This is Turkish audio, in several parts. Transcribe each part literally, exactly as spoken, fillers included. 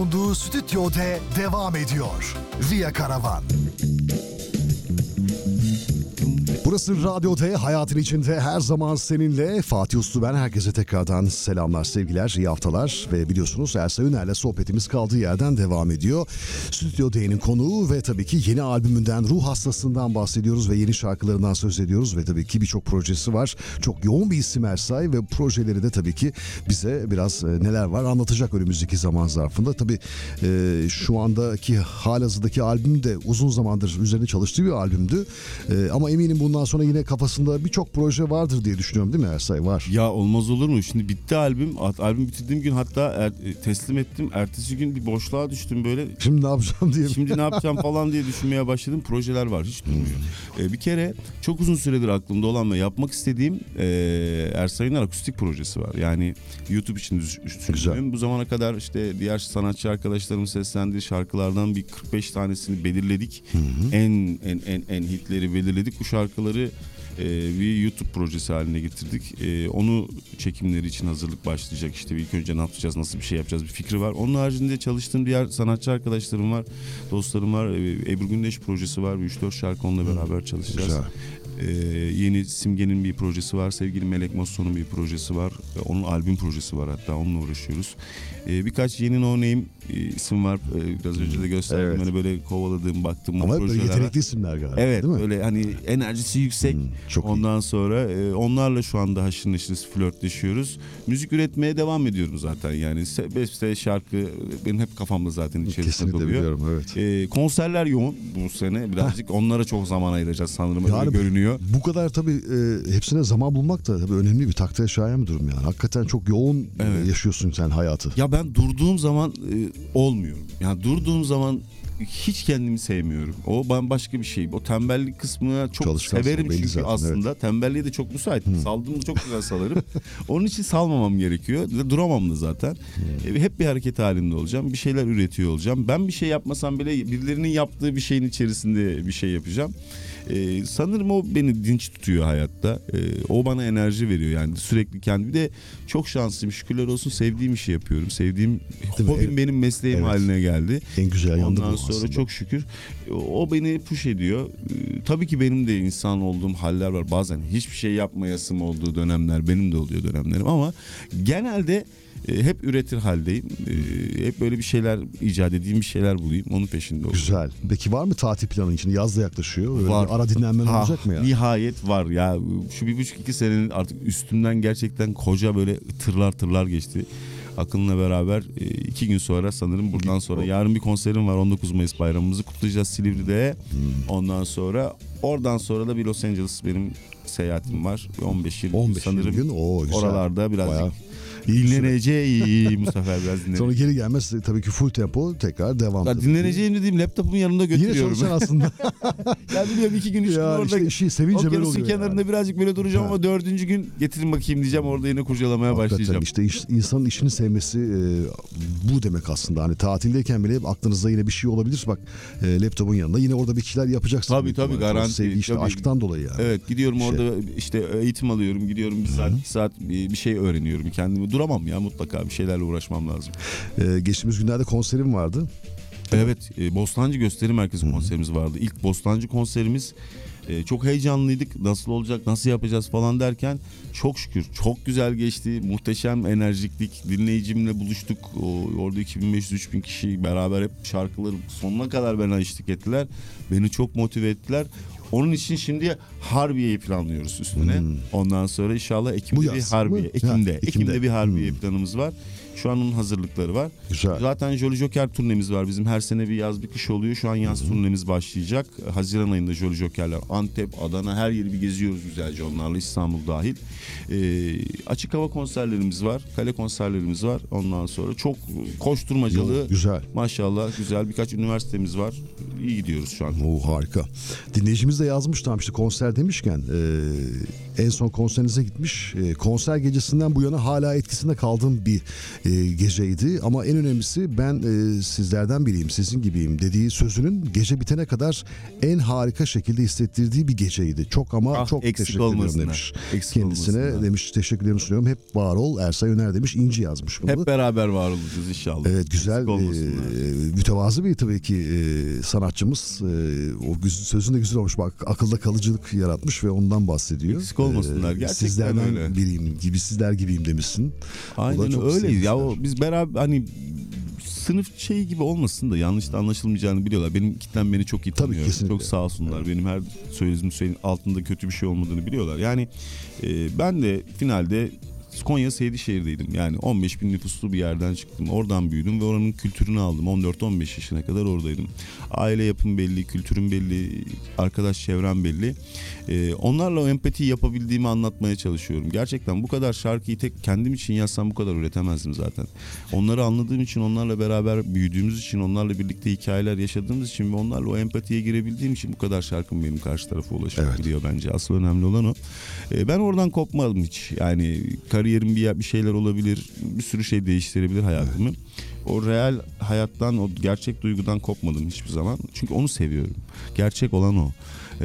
Olduğu stüdyoda devam ediyor. Via Karavan. Burası Radyo T, hayatın içinde her zaman seninle. Fatih Uslu ben, herkese tekrardan selamlar, sevgiler, iyi haftalar. Ve biliyorsunuz Ersay Üner'le sohbetimiz kaldığı yerden devam ediyor. Stüdyo T'nin konuğu ve tabii ki yeni albümünden, Ruh Hastası'ndan bahsediyoruz ve yeni şarkılarından söz ediyoruz. Ve tabii ki birçok projesi var. Çok yoğun bir isim Ersay ve projeleri de tabii ki bize biraz neler var anlatacak önümüzdeki zaman zarfında. Tabii e, şu andaki halihazırdaki albüm de uzun zamandır üzerine çalıştığı bir albümdü. E, ama eminim bundan sonra yine kafasında birçok proje vardır diye düşünüyorum, değil mi Ersay? Var. Ya olmaz olur mu? Şimdi bitti albüm. Albüm bitirdiğim gün hatta er, teslim ettim. Ertesi gün bir boşluğa düştüm böyle. Şimdi ne yapacağım diye. Şimdi ne yapacağım falan diye düşünmeye başladım. Projeler var, hiç durmuyor. Hmm. Ee, bir kere çok uzun süredir aklımda olan ve yapmak istediğim e, Ersay'ın akustik projesi var. Yani YouTube için düşündüğüm. Bu zamana kadar işte diğer sanatçı arkadaşlarımın seslendiği şarkılardan bir kırk beş tanesini belirledik. Hı hı. En en en en hitleri belirledik. Bu şarkıları e, bir YouTube projesi haline getirdik. E, onu çekimleri için hazırlık başlayacak. İşte ilk önce ne yapacağız, nasıl bir şey yapacağız, bir fikri var. Onun haricinde çalıştığım diğer sanatçı arkadaşlarım var, dostlarım var. E, Ebru Gündeş projesi var. üç dört şarkı onunla beraber çalışacağız. Güzel. Ee, yeni Simge'nin bir projesi var. Sevgili Melek Mosso'nun bir projesi var. Ee, onun albüm projesi var, hatta onunla uğraşıyoruz. Ee, birkaç yeni no name e, isim var. Ee, biraz önce de gösterdim. Evet. Hani böyle kovaladığım, baktığım ama böyle yetenekli isimler galiba. Evet, değil mi? böyle hani enerjisi yüksek. Hmm, çok Ondan iyi. sonra e, onlarla şu anda haşır neşir flörtleşiyoruz. Müzik üretmeye devam ediyorum zaten yani. Beste, şarkı benim hep kafamda zaten içerisinde kesinlikle oluyor. Biliyorum, evet. Ee, konserler yoğun bu sene. Birazcık onlara çok zaman ayıracağız sanırım. Yani öyle görünüyor. Bu kadar tabii e, hepsine zaman bulmak da tabii önemli bir, takdire şayan bir durum yani. Hakikaten çok yoğun evet. yaşıyorsun sen hayatı. Ya ben durduğum zaman e, olmuyorum. Yani durduğum zaman hiç kendimi sevmiyorum. O bambaşka bir şey. O tembellik kısmını çok severim çünkü zaten, aslında. Evet. Tembelliğe de çok müsaitim. Saldığımda çok güzel salarım. Onun için salmamam gerekiyor. Duramam da zaten. Hmm. Hep bir hareket halinde olacağım. Bir şeyler üretiyor olacağım. Ben bir şey yapmasam bile birilerinin yaptığı bir şeyin içerisinde bir şey yapacağım. Ee, sanırım o beni dinç tutuyor hayatta. Ee, o bana enerji veriyor yani sürekli kendi. Bir de çok şanslıyım, şükürler olsun, sevdiğim işi yapıyorum. Sevdiğim Değil hobim mi? benim mesleğim evet. haline geldi. En güzel yandı bu Ondan sonra aslında. Çok şükür o beni push ediyor. Ee, tabii ki benim de insan olduğum haller var. Bazen hiçbir şey yapmayasım olduğu dönemler benim de oluyor dönemlerim ama genelde E, hep üretir haldeyim. E, hep böyle bir şeyler icat edeyim, bir şeyler bulayım. Onun peşinde oluyorum. Güzel. Peki var mı tatil planın için? Yaz da yaklaşıyor. Öyle var. Ara dinlenmen ha, olacak mı ya? Nihayet var ya. Şu bir buçuk iki senenin artık üstünden gerçekten koca böyle tırlar tırlar geçti. Akın'la beraber e, iki gün sonra sanırım buradan sonra yarın bir konserim var. on dokuz Mayıs bayramımızı kutlayacağız Silivri'de. Hmm. Ondan sonra oradan sonra da bir Los Angeles benim seyahatim var. on beş yirmi sanırım. Gün. Oo, güzel. Oralarda birazcık Bayağı... dinleneceğim bu sefer biraz dinleneceğim. Sonra geri gelmez tabii ki full tempo tekrar devam. Ya dinleneceğim dediğim laptopumun yanında götürüyorum. Yine çalışacaksın aslında. Ya biliyorum iki gün üç gün orada. Işte işi sevince böyle oluyor. Kenarında yani. Birazcık böyle duracağım ha. Ama dördüncü gün getirin bakayım diyeceğim. Orada yine kurcalamaya Hakikaten başlayacağım. İşte iş, insanın işini sevmesi e, bu demek aslında. Hani tatildeyken bile aklınızda yine bir şey olabilir. Bak e, laptopun yanında yine orada bir şeyler yapacaksın. Tabii tabii garanti. Sevgi işte tabii. Aşktan dolayı yani. Evet gidiyorum şey. Orada işte eğitim alıyorum. Gidiyorum bir saat iki saat bir şey öğreniyorum. Kendimi duramam ya mutlaka. Bir şeylerle uğraşmam lazım. Ee, geçtiğimiz günlerde konserim vardı. Evet, e, Bostancı Gösteri Merkezi Hı-hı. konserimiz vardı. İlk Bostancı konserimiz. E, çok heyecanlıydık. Nasıl olacak, nasıl yapacağız falan derken çok şükür çok güzel geçti. Muhteşem enerjiklik. Dinleyicimle buluştuk. O, orada iki bin beş yüz üç bin kişi beraber hep şarkıları sonuna kadar bana eşlik ettiler. Beni çok motive ettiler. Onun için şimdi Harbiye'yi planlıyoruz üstüne. Hmm. Ondan sonra inşallah Ekim'de bir Harbiye. Ekim'de. Ha, Ekim'de. Ekim'de bir Harbiye hmm. planımız var. Şu an onun hazırlıkları var. Güzel. Zaten Jolly Joker turnemiz var. Bizim her sene bir yaz bir kış oluyor. Şu an yaz hmm. turnemiz başlayacak. Haziran ayında Jolly Joker'ler Antep, Adana her yeri bir geziyoruz güzelce onlarla. İstanbul dahil. Ee, açık hava konserlerimiz var. Kale konserlerimiz var. Ondan sonra çok koşturmacalı. Yo, güzel. Maşallah güzel birkaç üniversitemiz var. İyi gidiyoruz şu an. Oo, harika. Dinleyicimiz de yazmış tam işte konser demişken e, en son konserinize gitmiş. E, konser gecesinden bu yana hala etkisinde kaldığım bir e, geceydi. Ama en önemlisi ben e, sizlerden biriyim, sizin gibiyim dediği sözünün gece bitene kadar en harika şekilde hissettirdiği bir geceydi. Çok ama Ah, çok eksik teşekkür ederim olmasınlar. demiş. Eksik Kendisine olmasınlar. demiş, teşekkürlerimi sunuyorum. Hep var ol Ersay Öner demiş. İnci yazmış bunu. Hep beraber var olacağız inşallah. Evet, güzel, Eksik olmasınlar. e, mütevazı bir tabii ki e, sanatçımız. E, o güz- sözün de güzel olmuş. Bak, akılda kalıcılık yaratmış ve ondan bahsediyor. Eksik olmasınlar. E, Gerçekten sizlerden öyle. biriyim gibi, sizler gibiyim demişsin. O da Aynen çok öyleyiz. sevmişler. Ya o, biz beraber hani sınıf şeyi gibi olmasın da yanlış da anlaşılmayacağını biliyorlar. Benim kitlem beni çok iyi Tabii, tanıyor. kesinlikle. Çok sağ olsunlar. Benim her söylediğim şeyin altında kötü bir şey olmadığını biliyorlar. Yani e, ben de finalde Konya Seydişehir'deydim. Yani on beş bin nüfuslu bir yerden çıktım. Oradan büyüdüm ve oranın kültürünü aldım. on dört on beş yaşına kadar oradaydım. Aile yapım belli, kültürüm belli, arkadaş çevrem belli. Ee, onlarla o empatiyi yapabildiğimi anlatmaya çalışıyorum. Gerçekten bu kadar şarkıyı tek kendim için yazsam bu kadar üretemezdim zaten. Onları anladığım için, onlarla beraber büyüdüğümüz için, onlarla birlikte hikayeler yaşadığımız için ve onlarla o empatiye girebildiğim için bu kadar şarkım benim karşı tarafa ulaşabiliyor Evet. bence. Asıl önemli olan o. Ee, ben oradan kopmadım hiç. Yani kariyerim bir, bir şeyler olabilir, bir sürü şey değiştirebilir hayatımı. Evet. O real hayattan, o gerçek duygudan kopmadım hiçbir zaman. Çünkü onu seviyorum. Gerçek olan o. Ee,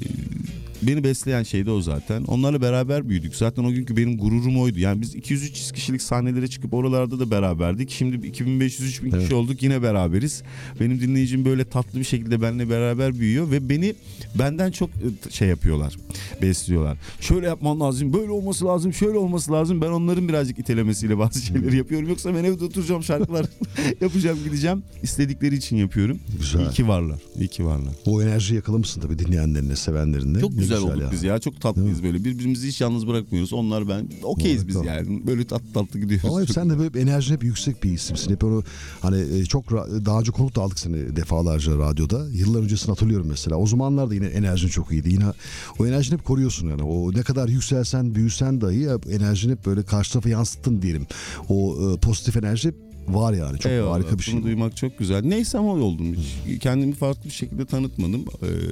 beni besleyen şey de o zaten. Onlarla beraber büyüdük. Zaten o günkü benim gururum oydu. Yani biz iki yüz üç yüz kişilik sahnelere çıkıp oralarda da beraberdik. Şimdi iki bin beş yüz üç bin Evet. kişi olduk, yine beraberiz. Benim dinleyicim böyle tatlı bir şekilde benimle beraber büyüyor ve beni benden çok şey yapıyorlar, besliyorlar. Şöyle yapman lazım, böyle olması lazım, şöyle olması lazım. Ben onların birazcık itelemesiyle bazı şeyleri yapıyorum. Yoksa ben evde oturacağım, şarkılar yapacağım, gideceğim. İstedikleri için yapıyorum. Güzel. İyi ki varlar. İyi ki varlar. O enerjiyi yakalamışsın tabii dinleyenlerine, sevenlerine. Çok Ne güzel olduk ya. biz ya. Çok tatlıyız böyle. Birbirimizi hiç yalnız bırakmıyoruz. Onlar ben okeyiz biz Harika. yani. Böyle tatlı tatlı gidiyoruz. Ama hep sen de böyle enerjin hep yüksek bir isimsin. Hep onu hani e, çok ra- daha önce konuk da aldık seni defalarca radyoda. Yıllar öncesini hatırlıyorum mesela. O zamanlar da yine enerjin çok iyiydi. Yine o enerjini hep koruyorsun yani. O ne kadar yükselsen, büyüsen dahi hep enerjini hep böyle karşı tarafa yansıttın diyelim. O e, pozitif enerji hep var yani. Çok Eyvallah, harika bir şey. bunu duymak çok güzel. Neysem o oldum. Hiç kendimi farklı bir şekilde tanıtmadım.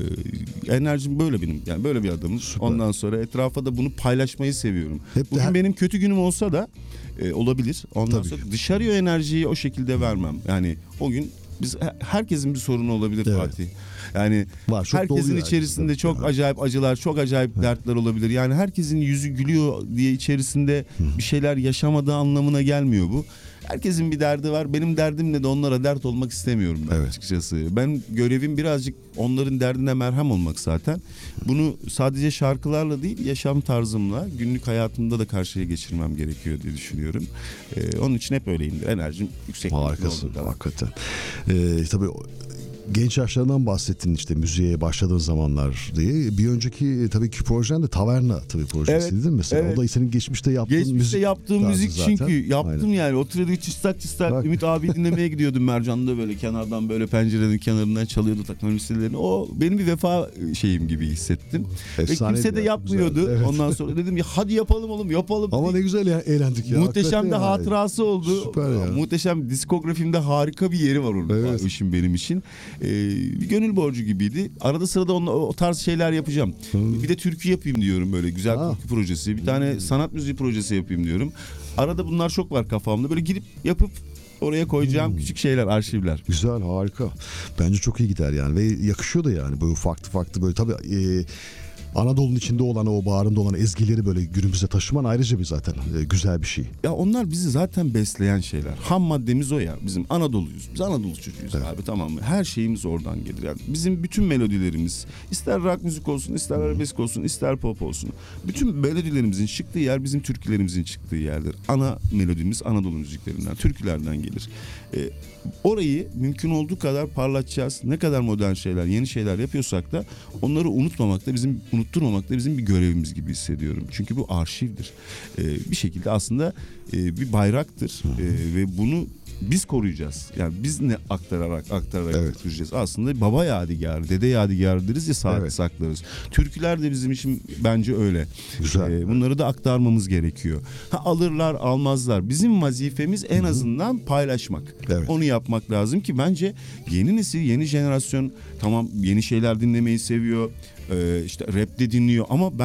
Ee, enerjim böyle benim. Yani böyle bir adamım. Süper. Ondan sonra etrafa da bunu paylaşmayı seviyorum. Hep de Bugün her- benim kötü günüm olsa da e, olabilir. Ondan Tabii. sonra dışarıya enerjiyi o şekilde vermem. Yani o gün biz herkesin bir sorunu olabilir Evet. Fatih. Yani Var, çok herkesin doluyor içerisinde herkesin. çok Evet. acayip acılar, çok acayip dertler olabilir. Yani herkesin yüzü gülüyor diye içerisinde bir şeyler yaşamadığı anlamına gelmiyor bu. Herkesin bir derdi var. Benim derdimle de onlara dert olmak istemiyorum ben Evet. açıkçası. Ben görevim birazcık onların derdine merhem olmak zaten. Bunu sadece şarkılarla değil, yaşam tarzımla, günlük hayatımda da karşıya geçirmem gerekiyor diye düşünüyorum. Ee, onun için hep öyleyimdir. Enerjim yüksek. Harikasın olduğu kadar. hakikaten. Ee, tabii genç yaşlarından bahsettin işte müziğe başladığın zamanlar diye. Bir önceki e, tabii ki projen de Taverna tabii projesiydi Evet, değil mi mesela? evet. O da senin geçmişte yaptığın Geçmişte müzik. yaptığım tarzı müzik zaten. çünkü yaptım Aynen. yani. Oturuyorduk çıstak çıstak Bak. Ümit abi dinlemeye gidiyordum Mercan'da böyle kenardan böyle pencerenin kenarından çalıyordu takma listelerini. O benim bir vefa şeyim gibi hissettim. Efsane Ve kimse de ya, yapmıyordu. güzel. Evet. Ondan sonra dedim ya hadi yapalım oğlum yapalım. Ama ne güzel ya, eğlendik ya. Muhteşem hakikaten de ya. hatırası oldu. Süper ya. Muhteşem diskografimde harika bir yeri var onun. Evet. O işin benim için. Ee, bir gönül borcu gibiydi. Arada sırada onunla, o tarz şeyler yapacağım. Bir de türkü yapayım diyorum böyle güzel Ha. türkü projesi. Bir tane sanat müziği projesi yapayım diyorum. Arada bunlar çok var kafamda. Böyle girip yapıp oraya koyacağım küçük şeyler, arşivler. Güzel, harika. Bence çok iyi gider yani ve yakışıyor da yani böyle farklı farklı böyle tabii e, Anadolu'nun içinde olan o bağrında olan ezgileri böyle günümüze taşıman ayrıca bir zaten e, güzel bir şey. Ya onlar bizi zaten besleyen şeyler. Ham maddemiz o ya. Bizim Anadolu'yuz. Biz Anadolu çocuğuyuz Evet. abi, tamam mı? Her şeyimiz oradan gelir. Yani bizim bütün melodilerimiz, ister rock müzik olsun, ister arabesk olsun, ister pop olsun. Bütün melodilerimizin çıktığı yer bizim türkülerimizin çıktığı yerdir. Ana melodimiz Anadolu müziklerinden, türkülerden gelir. Ee, orayı mümkün olduğu kadar parlatacağız. Ne kadar modern şeyler, yeni şeyler yapıyorsak da onları unutmamak da bizim unutturmamak da bizim bir görevimiz gibi hissediyorum. Çünkü bu arşivdir. Ee, bir şekilde aslında e, bir bayraktır ee, ve bunu biz koruyacağız. Yani biz ne aktararak aktararak Evet. götüreceğiz. Aslında baba yadigarı, dede yadigarı deriz ya, saat Evet. saklarız. Türküler de bizim için bence öyle. Güzel. Ee, bunları da aktarmamız gerekiyor. Ha, alırlar almazlar. Bizim vazifemiz en azından paylaşmak. Evet. Onu yapmak lazım ki bence yeni nesil, yeni jenerasyon tamam yeni şeyler dinlemeyi seviyor. Ee, işte rap de dinliyor ama ben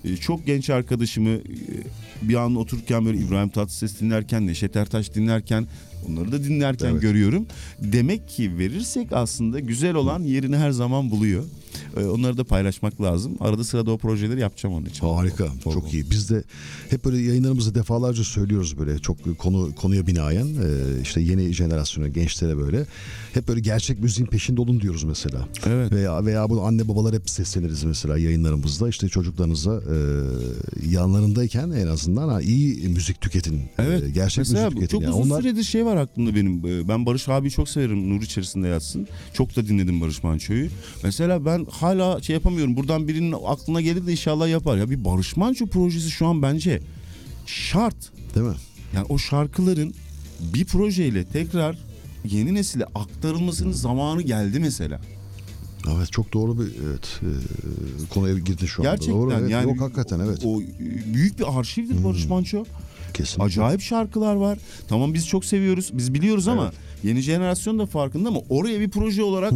e, çok genç arkadaşımı e, bir an otururken böyle İbrahim Tatlıses dinlerken, Neşet Ertaş dinlerken, onları da dinlerken evet. görüyorum. Demek ki verirsek aslında güzel olan yerini her zaman buluyor. Ee, onları da paylaşmak lazım. Arada sırada o projeleri yapacağım onun için. Harika, çok, çok iyi. Biz de hep böyle yayınlarımızda defalarca söylüyoruz böyle çok konu konuya binaen e, işte yeni jenerasyona, gençlere böyle hep böyle gerçek müziğin peşinde olun diyoruz mesela. Evet. Veya veya bu anne babalar hep sesleniriz mesela yayınlarımızda işte çocuklarınıza e, yanlarındayken en azından ha, iyi müzik tüketin. Evet. E, gerçek mesela müzik tüketin. Çok Yani uzun onlar... süredir şey var aklımda benim. Ben Barış abiyi çok severim. Nur içerisinde yatsın. Çok da dinledim Barış Manço'yu. Mesela ben hala şey yapamıyorum. Buradan birinin aklına gelir de inşallah yapar. Ya bir Barış Manço projesi şu an bence şart. Değil mi? Yani o şarkıların bir projeyle tekrar yeni nesile aktarılmasının zamanı geldi mesela. Evet, çok doğru bir evet e, konuya girdin şu anda. Gerçekten Doğru, evet. yani Yok, hakikaten evet. O, o büyük bir arşivdir hmm. Barış Manço. Kesinlikle. Acayip şarkılar var. Tamam, biz çok seviyoruz. Biz biliyoruz ama evet. Yeni jenerasyon da farkında, ama oraya bir proje olarak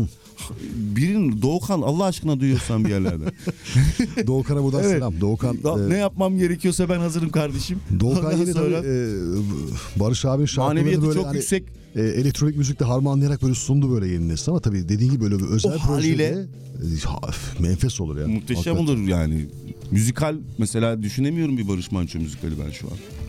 birinin Doğukan, Allah aşkına duyuyorsan bir yerlerden. Doğukan'a buradan evet. selam. Doğukan da, e, ne yapmam gerekiyorsa ben hazırım kardeşim. Doğukan yine sonra... tabii e, Barış abinin şarkılarını böyle çok hani, yüksek. E, elektronik müzikle harmanlayarak böyle sundu böyle yeni nesil, ama tabii dediğin gibi böyle bir özel o projede haliyle e, menfes olur ya. Muhteşem hakikaten. Olur yani. Müzikal mesela düşünemiyorum bir Barış Manço müzikali ben şu an.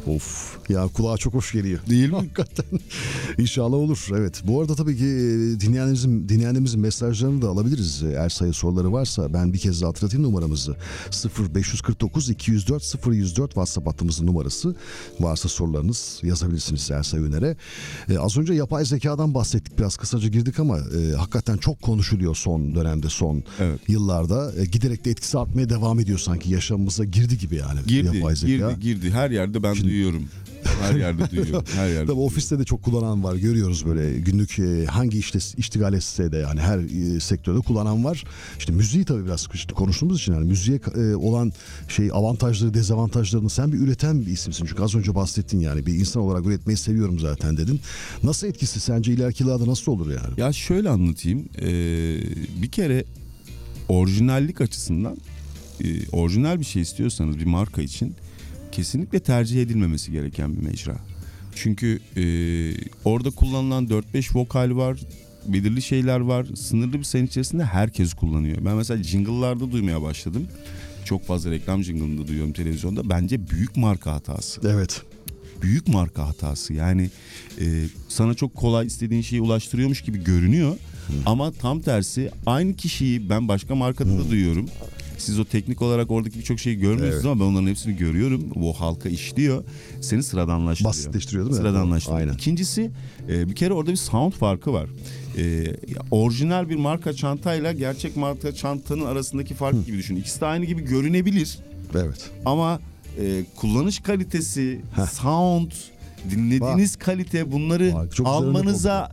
Of ya, kulağa çok hoş geliyor. Değil mi? Hakikaten. İnşallah olur. Evet. Bu arada tabii ki dinleyenlerimizin, dinleyenlerimizin mesajlarını da alabiliriz. Eğer sayı soruları varsa ben bir kez daha hatırlatayım numaramızı. sıfır beş kırk dokuz iki yüz dört sıfır yüz dört WhatsApp hattımızın numarası. Varsa sorularınız yazabilirsiniz Ersay Üner'e. Ee, az önce yapay zekadan bahsettik. Biraz kısaca girdik ama e, hakikaten çok konuşuluyor son dönemde, son evet. yıllarda. E, giderek de etkisi artmaya devam ediyor sanki. Yaşamımıza girdi gibi yani. Girdi, yapay zeka. girdi, girdi. Her yerde ben Şimdi, duyuyorum. Her yerde duyuyorum. Her yerde. Tabii ofiste de çok kullanan var. Görüyoruz böyle günlük e, hangi işte iştigal etse de yani her e, sektörde kullanan var. İşte müziği tabii biraz işte konuştuğumuz için yani müziğe e, olan şey avantajları, dezavantajlarını sen bir üreten bir isimsin. Çünkü az önce bahsettin yani bir insan olarak üretmeyi seviyorum zaten dedin. Nasıl etkisi sence ileriki yıllarda nasıl olur yani? Ya şöyle anlatayım. Ee, bir kere orijinallik açısından e, orijinal bir şey istiyorsanız bir marka için kesinlikle tercih edilmemesi gereken bir mecra. Çünkü e, orada kullanılan dört beş vokal var, belirli şeyler var. Sınırlı bir sayın içerisinde herkes kullanıyor. Ben mesela jingle'larda duymaya başladım. Çok fazla reklam jingle'ında duyuyorum televizyonda. Bence büyük marka hatası. Evet. Büyük marka hatası. Yani e, sana çok kolay istediğin şeyi ulaştırıyormuş gibi görünüyor. Hı. Ama tam tersi, aynı kişiyi ben başka markada Hı. da duyuyorum. Siz o teknik olarak oradaki birçok şeyi görmüyorsunuz evet. ama ben onların hepsini görüyorum. Bu halka işliyor. Seni sıradanlaştırıyor. Basitleştiriyor değil mi? Sıradanlaştırıyor. Aynen. İkincisi bir kere orada bir sound farkı var. Ee, orijinal bir marka çantayla gerçek marka çantanın arasındaki fark Hı. gibi düşün. İkisi de aynı gibi görünebilir. Evet. Ama e, kullanış kalitesi, Heh. sound, dinlediğiniz Bak. kalite, bunları Bak, almanıza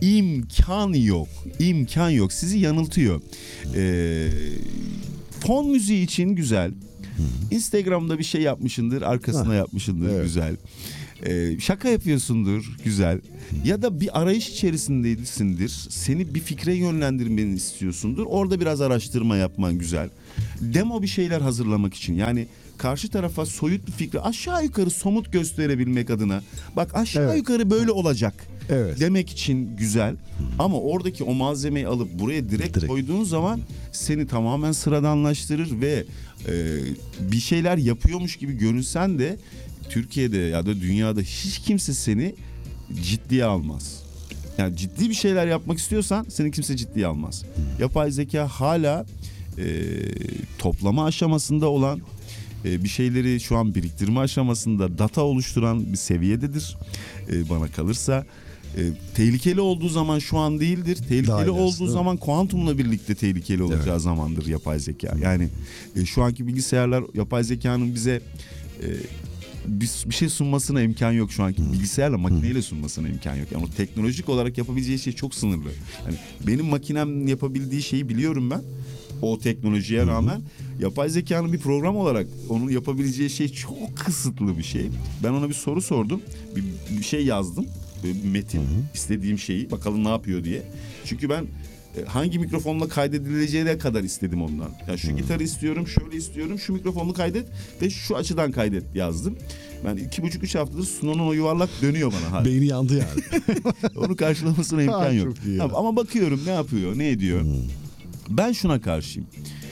imkan yok. İmkan yok. Sizi yanıltıyor. Eee Fon müziği için güzel. Hı-hı. Instagram'da bir şey yapmışındır, arkasına ha. yapmışındır, evet. güzel. Ee, şaka yapıyorsundur, güzel. Hı-hı. Ya da bir arayış içerisindesindir. Seni bir fikre yönlendirmeni istiyorsundur. Orada biraz araştırma yapman güzel. Demo bir şeyler hazırlamak için. Yani karşı tarafa soyut bir fikri aşağı yukarı somut gösterebilmek adına. Bak aşağı evet. yukarı böyle olacak. Evet. Demek için güzel. Hmm. Ama oradaki o malzemeyi alıp buraya direkt, direkt koyduğun zaman seni tamamen sıradanlaştırır ve e, bir şeyler yapıyormuş gibi görünsen de Türkiye'de ya da dünyada hiç kimse seni ciddiye almaz. Yani ciddi bir şeyler yapmak istiyorsan seni kimse ciddiye almaz. Hmm. Yapay zeka hala e, toplama aşamasında olan, e, bir şeyleri şu an biriktirme aşamasında data oluşturan bir seviyededir. E, bana kalırsa. E, tehlikeli olduğu zaman şu an değildir. Tehlikeli Daha olduğu ilerisi, zaman kuantumla birlikte tehlikeli olacağı evet. zamandır yapay zeka. Yani e, şu anki bilgisayarlar yapay zekanın bize e, bir, bir şey sunmasına imkan yok şu anki. Hmm. Bilgisayarla, makineyle sunmasına imkan yok. Yani o teknolojik olarak yapabileceği şey çok sınırlı. Yani benim makinem yapabildiği şeyi biliyorum ben. O teknolojiye rağmen hmm. yapay zekanın bir program olarak onun yapabileceği şey çok kısıtlı bir şey. Ben ona bir soru sordum. Bir, bir şey yazdım. Bir metin, hı hı. istediğim şeyi bakalım ne yapıyor diye. Çünkü ben e, hangi mikrofonla kaydedileceğine kadar istedim ondan. Yani şu hmm. gitarı istiyorum, şöyle istiyorum, şu mikrofonla kaydet ve şu açıdan kaydet yazdım. Ben iki buçuk üç haftadır Sunon'un o yuvarlak dönüyor bana. Hala. Beyni yandı yani. Onu karşılamasına imkan yok. Tamam, ama bakıyorum ne yapıyor, ne ediyor. Hmm. Ben şuna karşıyım.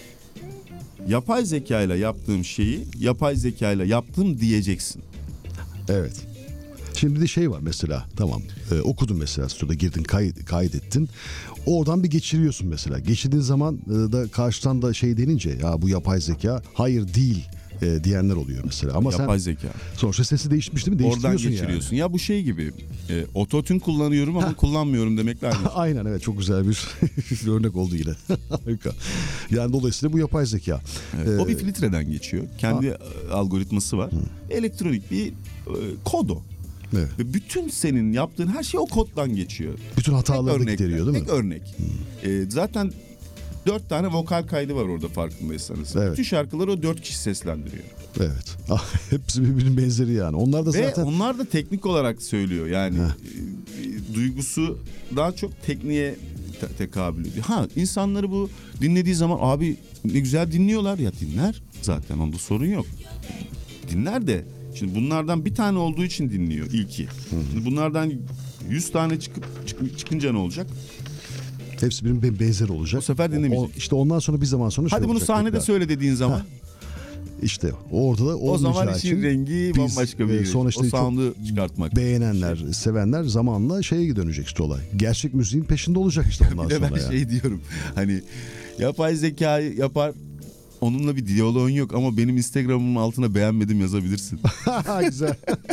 Yapay zekayla yaptığım şeyi yapay zekayla yaptım diyeceksin. Evet. Şimdi bir de şey var mesela, tamam e, okudun mesela stüdyoda girdin kay, kaydettin. Oradan bir geçiriyorsun mesela. Geçirdiğin zaman e, da karşıdan da şey denince ya bu yapay zeka, hayır değil e, diyenler oluyor mesela. Ama yapay sen, zeka. Sonuçta sesi değişmiş değil mi? Oradan geçiriyorsun. Yani. Ya bu şey gibi e, ototune kullanıyorum ama kullanmıyorum demekle aynı. Aynen, evet, çok güzel bir örnek oldu yine. Harika. Yani dolayısıyla bu yapay zeka. Evet, ee, o bir filtreden geçiyor. Kendi ha. algoritması var. Hı. Elektronik bir e, kodo. Evet. Ve bütün senin yaptığın her şey o koddan geçiyor. Bütün hataları da gideriyor değil mi? Tek örnek. Ee, zaten dört tane vokal kaydı var orada farkındaysanız. Evet. Bütün şarkıları o dört kişi seslendiriyor. Evet. Hepsi birbirinin benzeri yani. Onlar da Ve zaten... onlar da teknik olarak söylüyor. Yani e, duygusu daha çok tekniğe te- tekabül ediyor. Ha, insanları bu dinlediği zaman abi ne güzel dinliyorlar ya, dinler. Zaten onda sorun yok. Dinler de şimdi bunlardan bir tane olduğu için dinliyor ilki. Şimdi bunlardan yüz tane çıkıp çık, çıkınca ne olacak? Hepsi birbirinin benzer olacak. O sefer dinlemeyecek. O, işte ondan sonra bir zaman sonra hadi şey bunu sahnede tekrar söyle dediğin zaman. İşte orada da o zaman işin rengi bambaşka bir. Sonra işte o sound'u çıkartmak. Beğenenler, şey. sevenler zamanla şeye dönecek işte olay. Gerçek müziğin peşinde olacak işte ondan bir sonra. Bir de ben ya. şey diyorum. Hani yapay zeka yapar. Onunla bir diyaloğun yok ama benim Instagram'ımın altına beğenmedim yazabilirsin. Güzel.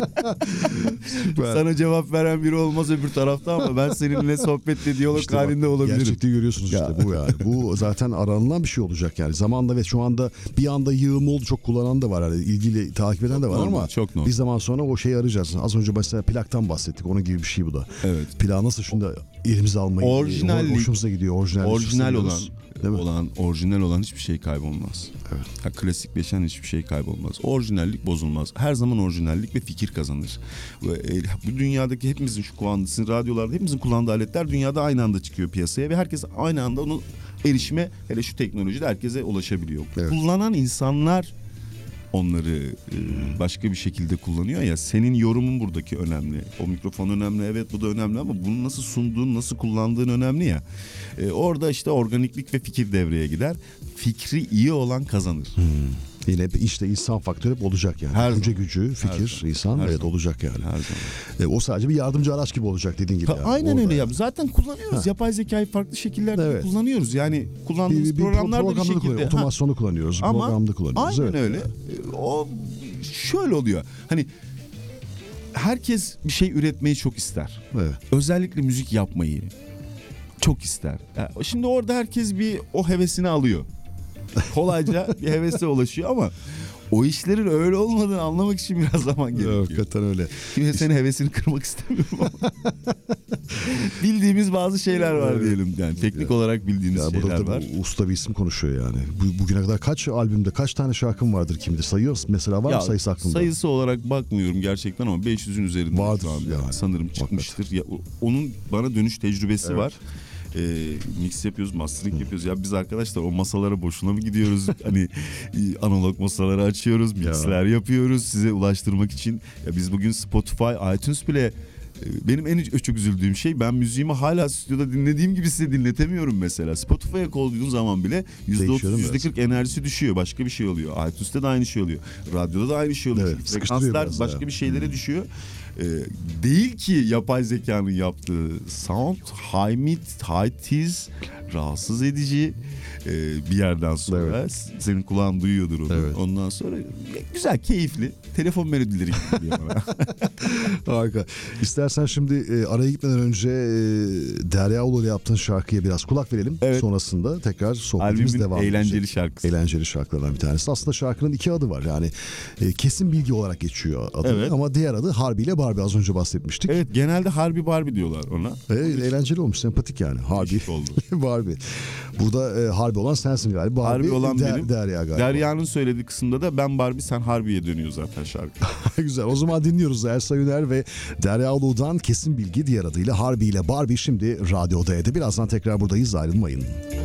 Süper. Sana cevap veren biri olmaz öbür tarafta ama ben seninle sohbetle diyalog işte halinde bak, olabilirim. Gerçekliği görüyorsunuz ya. işte bu yani. Bu zaten aranılan bir şey olacak yani. Zamanla ve şu anda bir anda yığılma oldu. Çok kullanan da var. Yani ilgili takip eden de var normal, ama çok normal. Bir zaman sonra o şeyi arayacağız. Az önce mesela plaktan bahsettik. Onun gibi bir şey bu da. Evet. Plak nasıl şunu da elimize almayı. Orijinallik. Hoşumuza gidiyor. Orijinal, orijinal olan. olan orijinal olan hiçbir şey kaybolmaz. Evet. Ha, klasikleşen hiçbir şey kaybolmaz. Orijinallik bozulmaz. Her zaman orijinallik ve fikir kazanır. Ve, e, bu dünyadaki hepimizin şu kullandığı radyolarda hepimizin kullandığı aletler dünyada aynı anda çıkıyor piyasaya ve herkes aynı anda onu erişime, hele şu teknolojide herkese ulaşabiliyor. Evet. Kullanan insanlar onları e, başka bir şekilde kullanıyor ya, senin yorumun buradaki önemli. O mikrofon önemli, evet, bu da önemli ama bunu nasıl sunduğun, nasıl kullandığın önemli ya. E, orada işte organiklik ve fikir devreye gider. Fikri iyi olan kazanır. Hmm. Yine işte insan faktörü hep olacak yani. Her Düşünce gücü, fikir, her insan her evet zaman. olacak yani. Her zaman. E, o sadece bir yardımcı araç gibi olacak dediğin gibi. Ha, yani. aynen Orada öyle yani. ya. Zaten kullanıyoruz. Ha. Yapay zekayı farklı şekillerde evet. kullanıyoruz. Yani kullandığımız bir, bir programlarda bir şekilde. Kullanıyoruz. Otomasyonu kullanıyoruz. Ama programda kullanıyoruz. Aynen evet. öyle. O şöyle oluyor. Hani herkes bir şey üretmeyi çok ister. Evet. Özellikle müzik yapmayı çok ister. Yani şimdi orada herkes bir o hevesini alıyor. Kolayca bir hevese ulaşıyor ama o işlerin öyle olmadığını anlamak için biraz zaman gerekiyor. Hakikaten öyle. Şimdi senin hevesini kırmak istemiyorum ama bildiğimiz bazı şeyler var evet. diyelim. Yani teknik ya. olarak bildiğimiz ya şeyler var. Usta bir isim konuşuyor yani. Bu, bugüne kadar kaç albümde kaç tane şarkın vardır kimdir? Sayıyor mesela, var ya, mı sayısı aklında? Sayısı olarak bakmıyorum gerçekten ama beş yüzün üzerinde vardır yani. Sanırım çıkmıştır. Ya, onun bana dönüş tecrübesi evet. var. E, mix yapıyoruz, mastering yapıyoruz. Ya biz arkadaşlar o masalara boşuna mı gidiyoruz? Hani analog masaları açıyoruz, mixler ya. yapıyoruz size ulaştırmak için. Ya biz bugün Spotify, iTunes bile, benim en çok üzüldüğüm şey, ben müziğimi hala stüdyoda dinlediğim gibi size dinletemiyorum mesela. Spotify'a koyduğun zaman bile yüzde otuz yüzde kırk enerjisi düşüyor. Başka bir şey oluyor. iTunes'te de aynı şey oluyor. Radyoda da aynı şey oluyor. Evet, frekanslar başka ya. bir şeylere hmm. düşüyor. Ee, değil ki yapay zekanın yaptığı sound high mid, high tiz, rahatsız edici e, bir yerden sonra evet. senin kulağın duyuyordur onu. Evet. Ondan sonra güzel, keyifli telefon melodileri geliyor bana. Harika. İstersen şimdi e, araya gitmeden önce e, Derya Ulu'yla yaptığın şarkıya biraz kulak verelim. Evet. Sonrasında tekrar sohbetimiz Albümün devam edecek. eğlenceli şarkısı. Eğlenceli şarkılardan bir tanesi. Aslında şarkının iki adı var. Yani e, kesin bilgi olarak geçiyor adı evet. ama diğer adı Harbi ile Barbie, az önce bahsetmiştik. Evet, genelde Harbi Barbie diyorlar ona. Evet, eğlenceli olmuş, sempatik yani. Harbi Barbie. tabii. Burada e, Harbi olan sensin galiba. Barbie, Harbi olan Der- benim. Derya galiba. Derya'nın söylediği kısımda da ben Barbie sen Harbiye dönüyor zaten şarkı. Güzel. O zaman dinliyoruz Ersay Üner ve Derya Ulu'dan Kesin Bilgi, diğer adıyla Harbi ile Barbie, şimdi Radyo D'de. Birazdan tekrar buradayız, ayrılmayın.